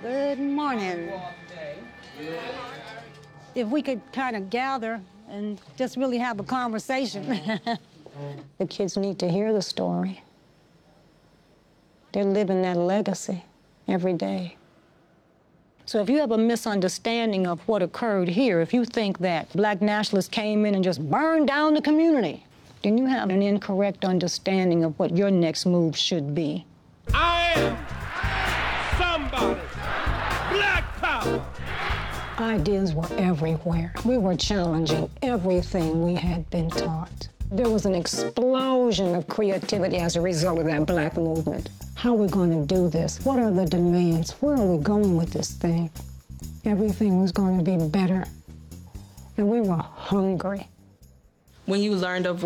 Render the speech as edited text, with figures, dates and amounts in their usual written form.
Good morning. If we could kind of gather and just really have a conversation. The kids need to hear the story. They're living that legacy every day. So if you have a misunderstanding of what occurred here, if you think that black nationalists came in and just burned down the community, then you have an incorrect understanding of what your next move should be. I am somebody. Black power. Ideas were everywhere. We were challenging everything we had been taught. There was an explosion of creativity as a result of that black movement. How are we going to do this? What are the demands? Where are we going with this thing? Everything was going to be better. And we were hungry. When you learned of